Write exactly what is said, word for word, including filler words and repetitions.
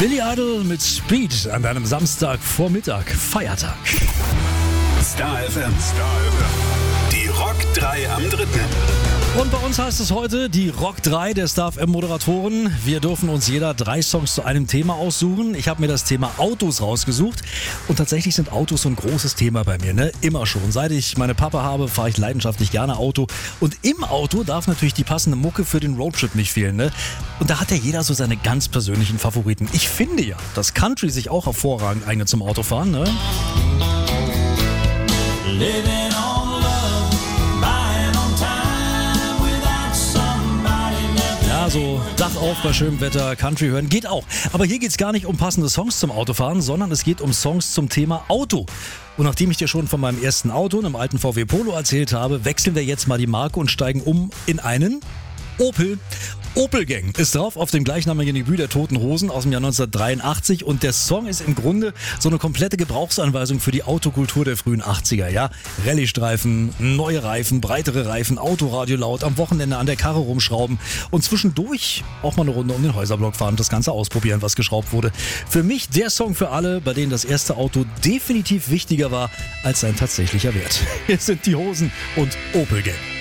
Billy Idol mit Speed an deinem Samstagvormittag, Feiertag. Star F M. Star F M. Die Rock drei am dritten. Und bei uns heißt es heute die Rock drei der Star F M-Moderatoren. Wir dürfen uns jeder drei Songs zu einem Thema aussuchen. Ich habe mir das Thema Autos rausgesucht. Und tatsächlich sind Autos so ein großes Thema bei mir, ne? Immer schon. Seit ich meine Papa habe, fahre ich leidenschaftlich gerne Auto. Und im Auto darf natürlich die passende Mucke für den Roadtrip nicht fehlen, ne? Und da hat ja jeder so seine ganz persönlichen Favoriten. Ich finde ja, dass Country sich auch hervorragend eignet zum Autofahren, ne? Living on love, buying on time without somebody left. Ja, so Dach auf bei schönem Wetter, Country hören geht auch. Aber hier geht's gar nicht um passende Songs zum Autofahren, sondern es geht um Songs zum Thema Auto. Und nachdem ich dir schon von meinem ersten Auto, einem alten V W Polo, erzählt habe, wechseln wir jetzt mal die Marke und steigen um in einen Opel. Opel Gang ist drauf auf dem gleichnamigen Debüt der Toten Hosen aus dem Jahr neunzehnhundertdreiundachtzig und der Song ist im Grunde so eine komplette Gebrauchsanweisung für die Autokultur der frühen achtziger, ja? Rallye-Streifen, neue Reifen, breitere Reifen, Autoradio laut, am Wochenende an der Karre rumschrauben und zwischendurch auch mal eine Runde um den Häuserblock fahren und das Ganze ausprobieren, was geschraubt wurde. Für mich der Song für alle, bei denen das erste Auto definitiv wichtiger war als sein tatsächlicher Wert. Hier sind die Hosen und Opel Gang.